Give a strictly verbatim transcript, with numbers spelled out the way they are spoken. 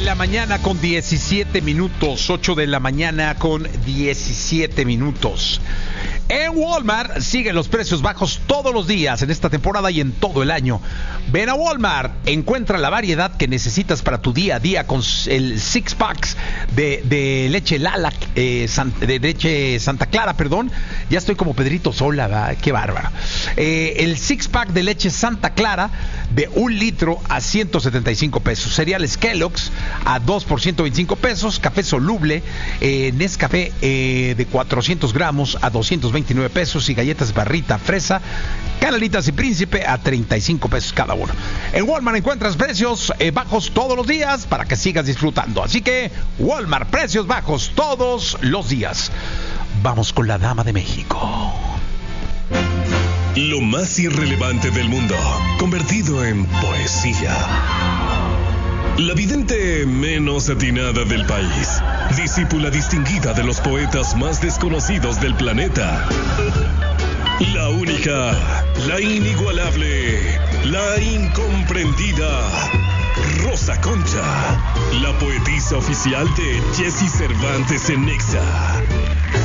la mañana con diecisiete minutos, ocho de la mañana con diecisiete minutos. En Walmart siguen los precios bajos todos los días en esta temporada y en todo el año. Ven a Walmart, encuentra la variedad que necesitas para tu día a día con el six packs de, de leche Lala, eh, San, de leche Santa Clara, perdón. Ya estoy como Pedrito Sola, ¿verdad? Qué bárbaro. Eh, el six pack de leche Santa Clara de un litro a ciento setenta y cinco pesos. Cereales Kellogg's a dos por ciento veinticinco pesos. Café soluble, eh, Nescafé eh, de cuatrocientos gramos a doscientos veintinueve pesos. Y galletas Barrita Fresa, Canalitas y Príncipe a treinta y cinco pesos cada uno. En Walmart encuentras precios eh, bajos todos los días para que sigas disfrutando. Así que Walmart, precios bajos todos los días. Vamos con la dama de México. Lo más irrelevante del mundo, convertido en poesía. La vidente menos atinada del país, discípula distinguida de los poetas más desconocidos del planeta. La única, la inigualable, la incomprendida, Rosa Concha, la poetisa oficial de Jessy Cervantes en Nexa.